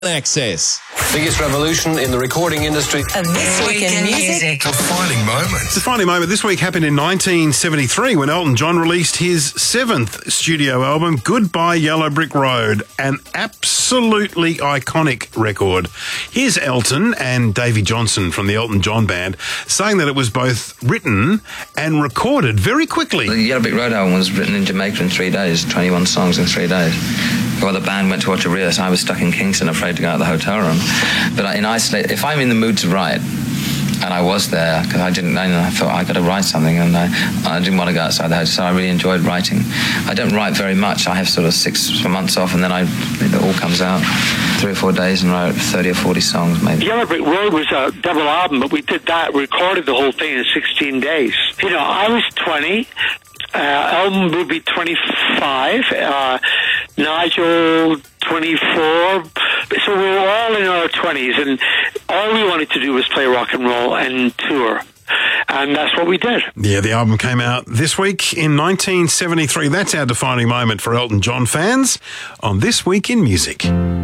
Access. Biggest revolution in the recording industry. And this week in music. Defining moment. It's a defining moment. This week happened in 1973 when Elton John released his 7th studio album, Goodbye Yellow Brick Road, an absolutely iconic record. Here's Elton and Davey Johnson from the Elton John Band saying that it was both written and recorded very quickly. The Yellow Brick Road album was written in Jamaica in 3 days, 21 songs in 3 days. While the band went to watch a rehearse, I was stuck in Kingston, afraid to go out of the hotel room. But in isolate, if I'm in the mood to write, and I was there, because I didn't know, I thought, I got to write something, and I didn't want to go outside the house, so I really enjoyed writing. I don't write very much. I have sort of 6 months off, and then it all comes out. 3 or 4 days, and wrote 30 or 40 songs, maybe. Yellow Brick Road was a double album, but we did that, recorded the whole thing in 16 days. You know, I was 20, Elton would be 25, Nigel 24, so we were all in our 20s, and all we wanted to do was play rock and roll and tour. And that's what we did. Yeah, the album came out this week in 1973. That's our defining moment for Elton John fans on This Week in Music.